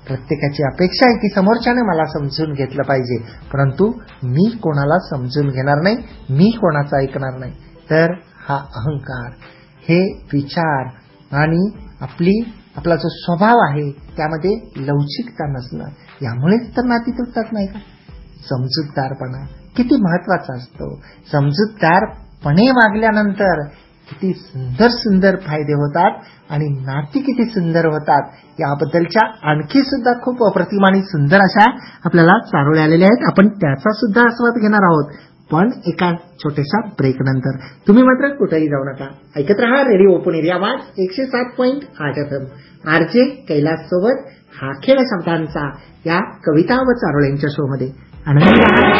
प्रत्येकाची अपेक्षा आहे की समोरच्याने मला समजून घेतलं पाहिजे, परंतु मी कोणाला समजून घेणार नाही, मी कोणाचं ऐकणार नाही. तर हा अहंकार, हे विचार आणि आपला जो स्वभाव आहे त्यामध्ये लवचिकता नसणं, यामुळेच तर नाती तुटतात नाही का. समजूतदारपणा किती महत्वाचा असतो. समजूतदारपणे वागल्यानंतर किती सुंदर सुंदर फायदे होतात आणि नाती किती सुंदर होतात, याबद्दलच्या आणखी सुद्धा खूप अप्रतिम आणि सुंदर अशा आपल्याला चारोळ्या आलेल्या आहेत. आपण त्याचा सुद्धा आस्वाद घेणार आहोत, पण एका छोट्याशा ब्रेक नंतर. तुम्ही मात्र कुठेही जाऊ नका, ऐकत रहा रेडिओ पुणेरी आवाज 107.8 FM. आरजे कैलास सोबत हा खेळ शब्दांचा या कविता व चारोळ्यांच्या शो मध्ये आनंद.